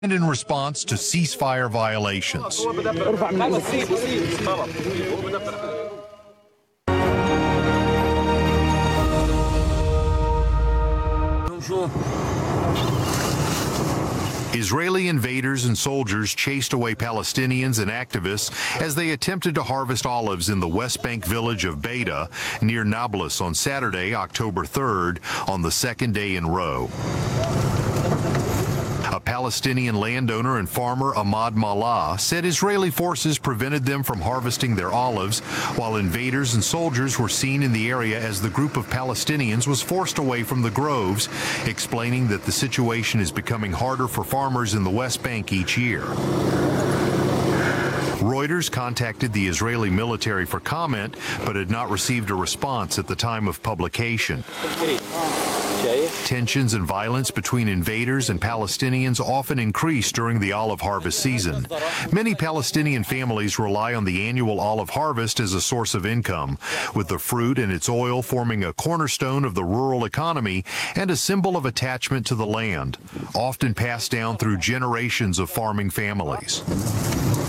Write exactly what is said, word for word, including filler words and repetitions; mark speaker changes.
Speaker 1: and in response to ceasefire violations. Israeli invaders and soldiers chased away Palestinians and activists as they attempted to harvest olives in the West Bank village of Beta near Nablus on Saturday, October third, on the second day in row. A Palestinian landowner and farmer, Ahmad Mallah, said Israeli forces prevented them from harvesting their olives, while invaders and soldiers were seen in the area as the group of Palestinians was forced away from the groves, explaining that the situation is becoming harder for farmers in the West Bank each year. Reuters contacted the Israeli military for comment, but had not received a response at the time of publication. Tensions and violence between invaders and Palestinians often increase during the olive harvest season. Many Palestinian families rely on the annual olive harvest as a source of income, with the fruit and its oil forming a cornerstone of the rural economy and a symbol of attachment to the land, often passed down through generations of farming families.